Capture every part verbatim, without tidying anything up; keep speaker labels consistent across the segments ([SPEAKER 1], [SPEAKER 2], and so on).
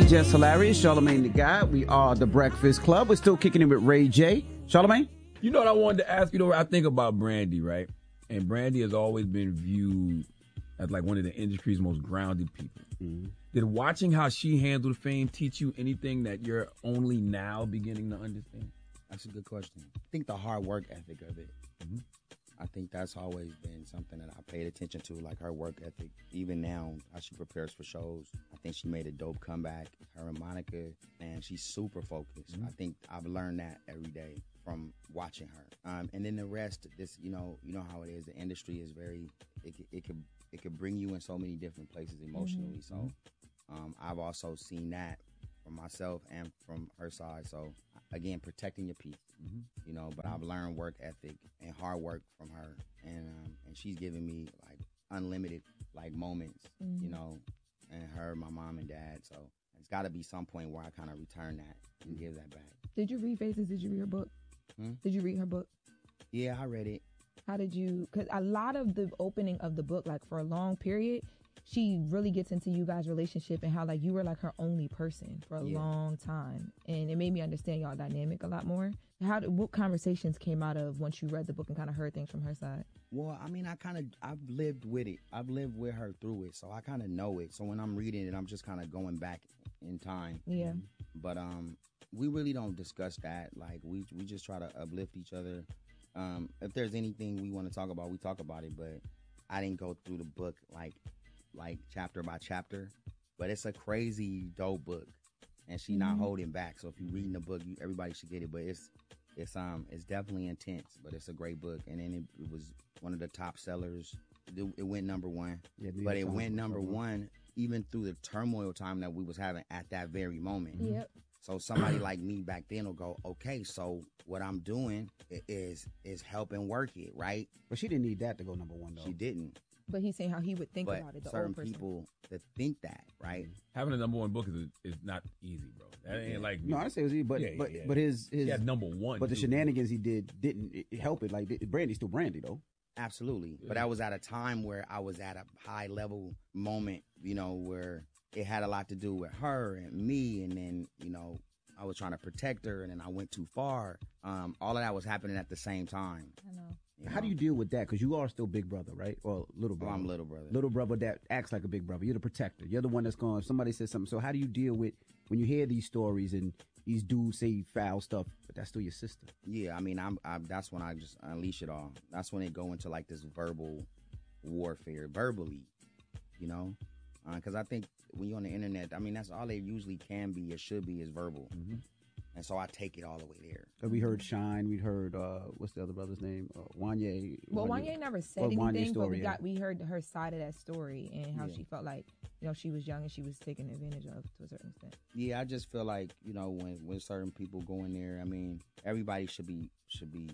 [SPEAKER 1] Just Hilarious, Charlamagne the God. We are the Breakfast Club. We're still kicking it with Ray J. Charlamagne?
[SPEAKER 2] You know what I wanted to ask you, though? I think about Brandy, right? And Brandy has always been viewed as like one of the industry's most grounded people. Mm-hmm. Did watching how she handled fame teach you anything that you're only now beginning to understand?
[SPEAKER 3] That's a good question. I think the hard work ethic of it. Mm-hmm. I think that's always been something that I paid attention to, like her work ethic. Even now, how she prepares for shows. I think she made a dope comeback. Her and Monica, man, she's super focused. Mm-hmm. I think I've learned that every day from watching her. Um, and then the rest, this, you know, you know how it is. The industry is very, it, it could, it could bring you in so many different places emotionally. Mm-hmm. So, um, I've also seen that from myself and from her side. So, again, protecting your peace, mm-hmm. you know, but I've learned work ethic and hard work from her. And um, and she's given me, like, unlimited, like, moments, mm-hmm. you know, and her, my mom and dad. So it's got to be some point where I kind of return that and give that back.
[SPEAKER 4] Did you read Faces? Did you read her book? Hmm? Did you read her book?
[SPEAKER 3] Yeah, I read it.
[SPEAKER 4] How did you, because a lot of the opening of the book, like, for a long period, she really gets into you guys' relationship and how, like, you were, like, her only person for a yeah. long time. And it made me understand y'all dynamic a lot more. How did, what conversations came out of once you read the book and kind of heard things from her side?
[SPEAKER 3] Well, I mean, I kind of, I've lived with it. I've lived with her through it. So I kind of know it. So when I'm reading it, I'm just kind of going back in time.
[SPEAKER 4] Yeah.
[SPEAKER 3] But um, we really don't discuss that. Like, we, we just try to uplift each other. Um, if there's anything we want to talk about, we talk about it. But I didn't go through the book, like, like chapter by chapter, but it's a crazy dope book, and she mm-hmm. not holding back. So if you're reading the book, you, everybody should get it. But it's it's um it's definitely intense, but it's a great book. And then it, it was one of the top sellers. It, it went number one, yeah, but it went number one even through the turmoil time that we was having at that very moment.
[SPEAKER 4] Yep.
[SPEAKER 3] So somebody like me back then will go, okay, so what I'm doing is is helping work it, right?
[SPEAKER 1] But she didn't need that to go number one, though.
[SPEAKER 3] She didn't.
[SPEAKER 4] But he's saying how he would think
[SPEAKER 3] but
[SPEAKER 4] about it. The
[SPEAKER 3] certain
[SPEAKER 4] old person.
[SPEAKER 3] people that think that, right?
[SPEAKER 2] Having a number one book is is not easy, bro. That ain't like
[SPEAKER 1] no, I say it was easy, but
[SPEAKER 2] yeah,
[SPEAKER 1] but
[SPEAKER 2] yeah.
[SPEAKER 1] but his his
[SPEAKER 2] he had number one.
[SPEAKER 1] But
[SPEAKER 2] too,
[SPEAKER 1] the shenanigans he did didn't help it. Like Brandy's still Brandy though.
[SPEAKER 3] Absolutely, yeah. But that was at a time where I was at a high level moment, you know, where it had a lot to do with her and me, and then you know I was trying to protect her, and then I went too far. Um, all of that was happening at the same time.
[SPEAKER 4] I know.
[SPEAKER 3] You
[SPEAKER 1] How
[SPEAKER 3] know?
[SPEAKER 1] do you deal with that? Because you are still big brother, right? Or little brother.
[SPEAKER 3] Oh, I'm little brother.
[SPEAKER 1] Little brother that acts like a big brother. You're the protector. You're the one that's going, if somebody says something. So how do you deal with when you hear these stories and these dudes say foul stuff, but that's still your sister?
[SPEAKER 3] Yeah, I mean, I'm, I'm that's when I just unleash it all. That's when they go into like this verbal warfare, verbally, you know? Because uh, I think when you're on the internet, I mean, that's all they usually can be or should be is verbal. Mm-hmm. And so I take it all the way there.
[SPEAKER 1] So we heard Shine. We heard, uh, what's the other brother's name? Uh, Wanye.
[SPEAKER 4] Well, Wanye, Wanye never said well, anything, story, but we yeah. got we heard her side of that story and how yeah. she felt like, you know, she was young and she was taken advantage of to a certain extent.
[SPEAKER 3] Yeah, I just feel like, you know, when, when certain people go in there, I mean, everybody should be should be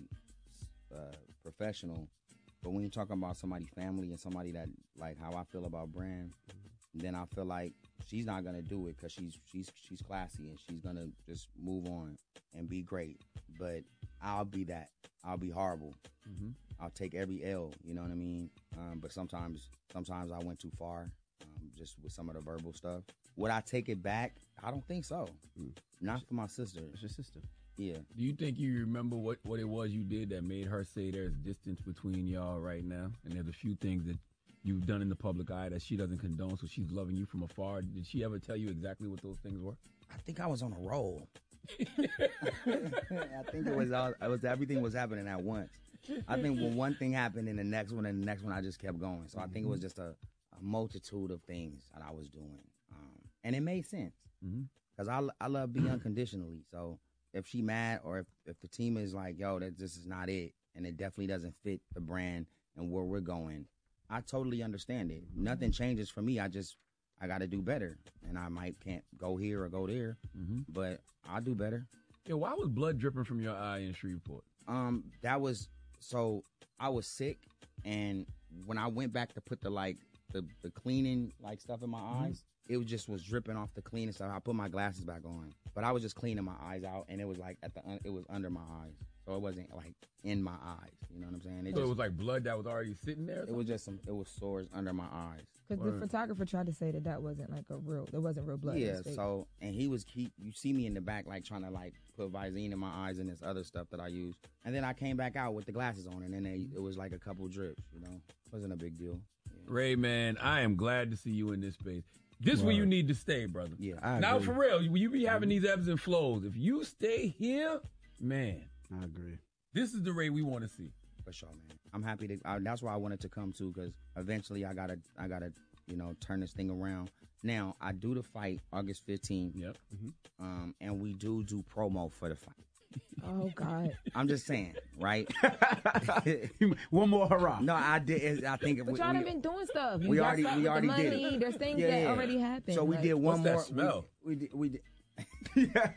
[SPEAKER 3] uh, professional. But when you're talking about somebody's family and somebody that, like how I feel about Brand, mm-hmm. then I feel like she's not gonna do it because she's she's she's classy and she's gonna just move on and be great. But I'll be that. I'll be horrible. Mm-hmm. I'll take every L. You know what I mean? Um, but sometimes sometimes I went too far, um, just with some of the verbal stuff. Would I take it back? I don't think so. Mm. Not for my sister.
[SPEAKER 1] It's your sister.
[SPEAKER 3] Yeah.
[SPEAKER 2] Do you think you remember what, what it was you did that made her say there's distance between y'all right now? And there's a few things that you've done in the public eye that she doesn't condone, so she's loving you from afar. Did she ever tell you exactly what those things were?
[SPEAKER 3] I think I was on a roll. I think it was all, it was everything was happening at once. I think when one thing happened and the next one and the next one, I just kept going. So I think it was just a, a multitude of things that I was doing. Um, and it made sense. Because mm-hmm. I, I love being unconditionally. So if she mad or if, if the team is like, yo, that this is not it, and it definitely doesn't fit the brand and where we're going, I totally understand it. Nothing changes for me. I just, I got to do better. And I might can't go here or go there, mm-hmm. but I'll do better.
[SPEAKER 2] Yeah, why was blood dripping from your eye in Shreveport?
[SPEAKER 3] Um, that was, so I was sick, and when I went back to put the, like, the, the cleaning, like, stuff in my mm-hmm. eyes, it was just was dripping off the cleaning stuff. I put my glasses back on, but I was just cleaning my eyes out, and it was, like, at the, it was under my eyes. So it wasn't, like, in my eyes. You know what I'm saying? It
[SPEAKER 2] so
[SPEAKER 3] just,
[SPEAKER 2] it was like blood that was already sitting there?
[SPEAKER 3] It was just some, it was sores under my eyes.
[SPEAKER 4] Because the
[SPEAKER 2] Word.
[SPEAKER 4] photographer tried to say that that wasn't like a real, there wasn't real blood.
[SPEAKER 3] Yeah,
[SPEAKER 4] It was fake.
[SPEAKER 3] so, and he was keep, you see me in the back, like, trying to, like, put Visine in my eyes and this other stuff that I use. And then I came back out with the glasses on, and then they, it was like a couple drips, you know? Wasn't a big deal. Yeah.
[SPEAKER 2] Ray, man, I am glad to see you in this space. This where you need to stay, brother.
[SPEAKER 3] Yeah.
[SPEAKER 1] I
[SPEAKER 2] Now,
[SPEAKER 1] agree.
[SPEAKER 2] for real, when you be having these ebbs and flows, if you stay here, man,
[SPEAKER 1] I agree.
[SPEAKER 2] this is the Ray we want to see.
[SPEAKER 3] For sure, man. I'm happy to, I, that's why I wanted to come, too, because eventually I gotta, I gotta, you know, turn this thing around. Now, I do the fight August fifteenth,
[SPEAKER 2] Yep.
[SPEAKER 3] um, and we do do promo for the fight.
[SPEAKER 4] Oh, God.
[SPEAKER 3] I'm just saying, right?
[SPEAKER 1] One more hurrah.
[SPEAKER 3] No, I did. I think
[SPEAKER 4] But
[SPEAKER 3] we,
[SPEAKER 4] y'all
[SPEAKER 3] we,
[SPEAKER 4] done been doing stuff. You
[SPEAKER 3] we
[SPEAKER 4] got
[SPEAKER 3] already-
[SPEAKER 4] something
[SPEAKER 3] we
[SPEAKER 4] with
[SPEAKER 3] already
[SPEAKER 4] the
[SPEAKER 3] did
[SPEAKER 4] money.
[SPEAKER 3] it.
[SPEAKER 4] There's things
[SPEAKER 3] Yeah,
[SPEAKER 4] that
[SPEAKER 3] yeah.
[SPEAKER 4] already happened.
[SPEAKER 3] So we
[SPEAKER 4] like-
[SPEAKER 3] did one
[SPEAKER 2] What's that
[SPEAKER 3] more.
[SPEAKER 2] smell?
[SPEAKER 3] We, we did. We did.
[SPEAKER 1] Yeah.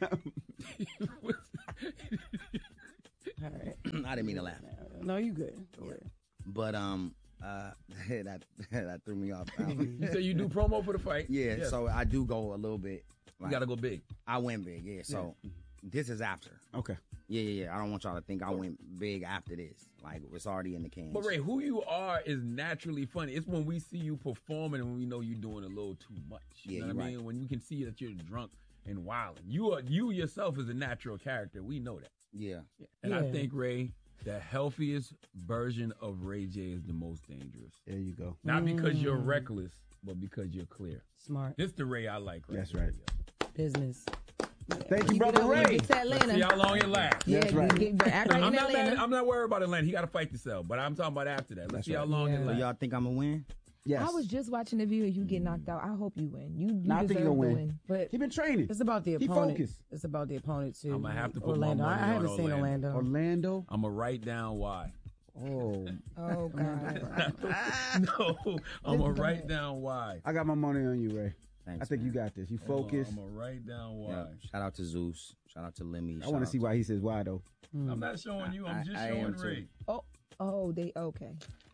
[SPEAKER 5] All right.
[SPEAKER 3] I didn't mean to laugh,
[SPEAKER 5] No, you good. Go ahead.
[SPEAKER 3] but um, uh, that that threw me off.
[SPEAKER 2] You say you do promo for the fight?
[SPEAKER 3] Yeah, so I do go a little bit.
[SPEAKER 2] you
[SPEAKER 3] Like,
[SPEAKER 2] got to go big.
[SPEAKER 3] I went big, yeah. So this is after.
[SPEAKER 1] Okay.
[SPEAKER 3] Yeah, yeah, yeah. I don't want y'all to think I went big after this. Like it's already in the can.
[SPEAKER 2] But Ray, who you are is naturally funny. It's when we see you performing and we know you're doing a little too much. You
[SPEAKER 3] Yeah,
[SPEAKER 2] know
[SPEAKER 3] you're
[SPEAKER 2] what I
[SPEAKER 3] right.
[SPEAKER 2] mean? When we can see that you're drunk and wilding. You are you yourself is a natural character. We know that.
[SPEAKER 3] Yeah,
[SPEAKER 2] And I
[SPEAKER 5] Yeah.
[SPEAKER 2] think, Ray, the healthiest version of Ray J is the most dangerous.
[SPEAKER 1] There you go.
[SPEAKER 2] Not because you're reckless, but because you're clear.
[SPEAKER 5] Smart.
[SPEAKER 2] This the Ray I like, right?
[SPEAKER 1] That's
[SPEAKER 2] here.
[SPEAKER 1] right.
[SPEAKER 5] Business.
[SPEAKER 1] Thank you,
[SPEAKER 4] You get
[SPEAKER 1] brother
[SPEAKER 4] over when you
[SPEAKER 1] Ray.
[SPEAKER 4] get to Atlanta.
[SPEAKER 2] See how long it lasts.
[SPEAKER 4] Yeah,
[SPEAKER 1] That's right.
[SPEAKER 4] Get, get, act right
[SPEAKER 2] I'm
[SPEAKER 4] in
[SPEAKER 2] not
[SPEAKER 4] Atlanta.
[SPEAKER 2] mad, I'm not worried about Atlanta. He got to fight to sell, but I'm talking about after that. Let's
[SPEAKER 1] That's
[SPEAKER 2] see how
[SPEAKER 1] right.
[SPEAKER 2] long it
[SPEAKER 5] Yeah.
[SPEAKER 3] so
[SPEAKER 2] lasts.
[SPEAKER 3] y'all think I'm gonna win?
[SPEAKER 1] Yes.
[SPEAKER 4] I was just watching the video. You get knocked out. I hope you win. You, you
[SPEAKER 1] Nah, I think
[SPEAKER 4] deserve
[SPEAKER 1] you'll
[SPEAKER 4] to
[SPEAKER 1] win.
[SPEAKER 4] win.
[SPEAKER 5] But
[SPEAKER 1] He been training.
[SPEAKER 5] it's about the
[SPEAKER 1] He
[SPEAKER 5] opponent.
[SPEAKER 1] focused.
[SPEAKER 5] It's about the opponent too.
[SPEAKER 2] I'ma have to put my
[SPEAKER 5] Orlando.
[SPEAKER 2] money
[SPEAKER 5] I, I
[SPEAKER 2] on
[SPEAKER 5] haven't seen
[SPEAKER 2] Orlando.
[SPEAKER 5] Orlando.
[SPEAKER 1] Orlando.
[SPEAKER 2] I'm going to write down why.
[SPEAKER 1] Oh,
[SPEAKER 4] Oh, God.
[SPEAKER 2] No, I'm going to write down why.
[SPEAKER 1] I got my money on you, Ray.
[SPEAKER 3] Thanks,
[SPEAKER 1] I think
[SPEAKER 3] man.
[SPEAKER 1] you got this. You focus.
[SPEAKER 2] I'm going to write down why.
[SPEAKER 3] Yeah. Shout out to Zeus. Shout out to Lemmy.
[SPEAKER 1] I want to see why he says why though.
[SPEAKER 2] I'm not showing you. I'm
[SPEAKER 3] I-
[SPEAKER 2] just
[SPEAKER 3] I
[SPEAKER 2] showing
[SPEAKER 3] am too.
[SPEAKER 2] Ray.
[SPEAKER 4] Oh, oh, they, okay.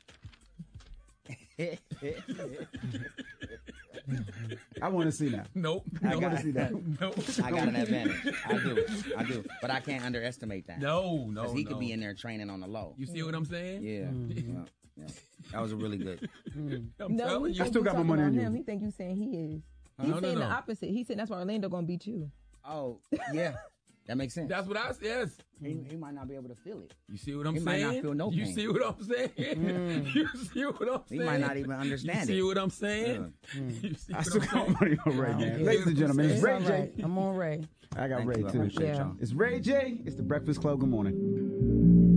[SPEAKER 1] I want to see now.
[SPEAKER 2] Nope.
[SPEAKER 3] I
[SPEAKER 2] nope.
[SPEAKER 3] gotta
[SPEAKER 1] see that.
[SPEAKER 2] Nope.
[SPEAKER 3] I got an advantage. I do. I do. But I can't underestimate that.
[SPEAKER 2] No, no,
[SPEAKER 3] Because he
[SPEAKER 2] no.
[SPEAKER 3] could be in there training on the low.
[SPEAKER 2] You see what I'm saying?
[SPEAKER 3] Yeah. yeah. yeah. That was a really good.
[SPEAKER 2] I'm
[SPEAKER 4] No,
[SPEAKER 2] telling
[SPEAKER 4] he
[SPEAKER 2] you.
[SPEAKER 1] I still
[SPEAKER 4] think
[SPEAKER 1] got
[SPEAKER 4] you
[SPEAKER 1] my money
[SPEAKER 4] talking
[SPEAKER 1] on
[SPEAKER 4] about him.
[SPEAKER 1] you.
[SPEAKER 4] He think you saying he is. He's
[SPEAKER 2] No, no,
[SPEAKER 4] saying the
[SPEAKER 2] no.
[SPEAKER 4] opposite. He said that's why Orlando gonna beat you.
[SPEAKER 3] Oh, yeah. That makes sense.
[SPEAKER 2] That's what I said. Yes.
[SPEAKER 3] He, he might not be able to feel it.
[SPEAKER 2] You see what I'm
[SPEAKER 3] He might
[SPEAKER 2] saying?
[SPEAKER 3] not feel no
[SPEAKER 2] You
[SPEAKER 3] pain.
[SPEAKER 2] see what I'm saying? You see what I'm
[SPEAKER 3] He
[SPEAKER 2] saying?
[SPEAKER 3] might not even
[SPEAKER 2] You
[SPEAKER 3] understand
[SPEAKER 2] see
[SPEAKER 3] it.
[SPEAKER 2] what I'm saying? You see
[SPEAKER 1] I
[SPEAKER 2] what
[SPEAKER 1] still
[SPEAKER 2] I'm
[SPEAKER 1] got my
[SPEAKER 2] saying?
[SPEAKER 1] money on Ray,
[SPEAKER 5] Wow.
[SPEAKER 1] man.
[SPEAKER 5] Yeah.
[SPEAKER 1] Ladies and gentlemen, it's
[SPEAKER 5] It's
[SPEAKER 1] Ray
[SPEAKER 5] all
[SPEAKER 1] J.
[SPEAKER 5] right. I'm on Ray.
[SPEAKER 1] I got
[SPEAKER 3] Thank
[SPEAKER 1] Ray
[SPEAKER 3] you. I
[SPEAKER 1] too.
[SPEAKER 3] appreciate
[SPEAKER 5] Yeah.
[SPEAKER 3] y'all.
[SPEAKER 1] It's Ray J. It's the Breakfast Club. Good morning.